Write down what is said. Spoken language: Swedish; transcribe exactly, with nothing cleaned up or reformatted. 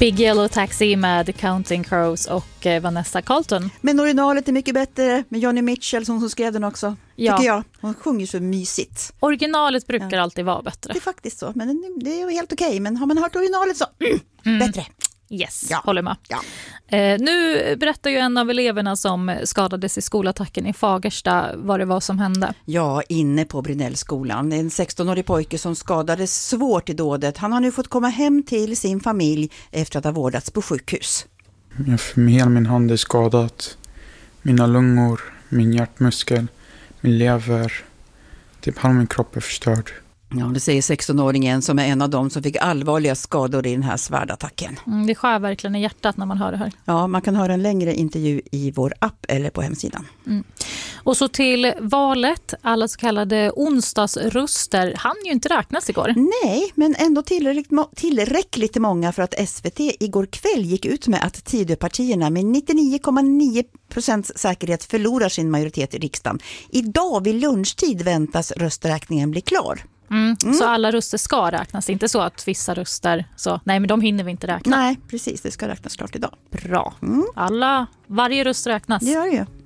Big Yellow Taxi med Counting Crows och eh, Vanessa Carlton. Men originalet är mycket bättre med Johnny Mitchell som, som skrev den också. Ja. Tycker jag. Hon sjunger så mysigt. Originalet brukar Ja. alltid vara bättre. Det är faktiskt så. Men det är ju helt okej. Men har man hört originalet så mm, Mm. bättre. Yes, Ja. håller med. Ja. Eh, nu berättar ju en av eleverna som skadades i skolattacken i Fagersta vad det var som hände. Ja, inne på Brynällskolan. Det är en sextonårig pojke som skadades svårt i dådet. Han har nu fått komma hem till sin familj efter att ha vårdats på sjukhus. Jag, hela min hand är skadat. Mina lungor, min hjärtmuskel, min lever. Typ halva min kropp är förstörd. Ja, det säger sextonåringen som är en av dem som fick allvarliga skador i den här svärdattacken. Mm, det skär verkligen i hjärtat när man hör det här. Ja, man kan höra en längre intervju i vår app eller på hemsidan. Mm. Och så till valet, alla så kallade onsdagsröster hann ju inte räknas igår. Nej, men ändå tillräckligt, tillräckligt många för att S V T igår kväll gick ut med att Tidöpartierna med nittionio komma nio procent säkerhet förlorar sin majoritet i riksdagen. Idag vid lunchtid väntas rösträkningen bli klar. Mm. Mm. Så alla röster ska räknas, inte så att vissa röster så, nej men de hinner vi inte räkna. Nej, precis, det ska räknas klart idag. Bra. Mm. Alla, varje röst räknas. Det gör det ju.